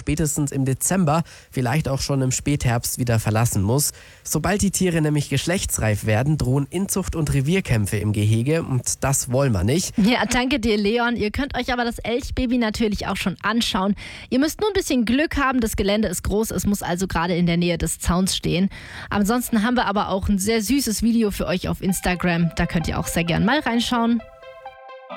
spätestens im Dezember, vielleicht auch schon im Spätherbst wieder verlassen muss. Sobald die Tiere nämlich geschlechtsreif werden, drohen Inzucht- und Revierkämpfe im Gehege und das wollen wir nicht. Ja, danke dir, Leon. Ihr könnt euch aber das Elchbaby natürlich auch schon anschauen. Ihr müsst nur ein bisschen Glück haben, das Gelände ist groß, es muss also gerade in der Nähe des Zauns stehen. Ansonsten haben wir aber auch ein sehr süßes Video für euch auf Instagram, da könnt ihr auch sehr gern mal reinschauen.